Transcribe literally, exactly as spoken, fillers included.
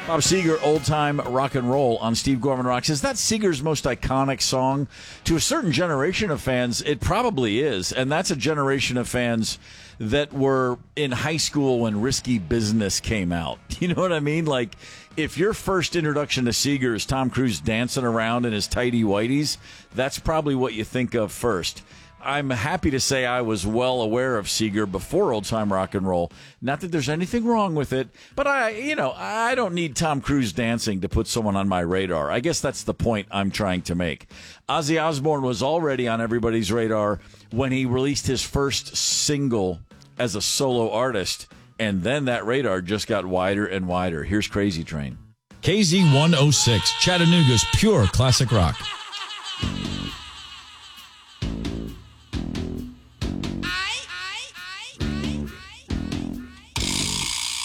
Bob Seger, Old Time Rock and Roll on Steve Gorman Rocks. Is that Seger's most iconic song? To a certain generation of fans, it probably is. And that's a generation of fans that were in high school when Risky Business came out. You know what I mean? Like, if your first introduction to Seger is Tom Cruise dancing around in his tighty whities, that's probably what you think of first. I'm happy to say I was well aware of Seger before Old Time Rock and Roll. Not that there's anything wrong with it, but I, you know, I don't need Tom Cruise dancing to put someone on my radar. I guess that's the point I'm trying to make. Ozzy Osbourne was already on everybody's radar when he released his first single as a solo artist, and then that radar just got wider and wider. Here's Crazy Train. K Z one oh six, Chattanooga's pure classic rock.